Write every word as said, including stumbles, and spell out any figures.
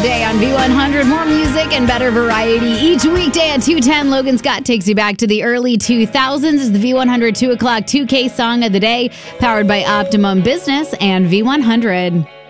day on V one hundred. More music and better variety each weekday at two ten. Logan Scott takes you back to the early two thousands. It's the V one hundred two o'clock two K song of the day, powered by Optimum Business and V one hundred.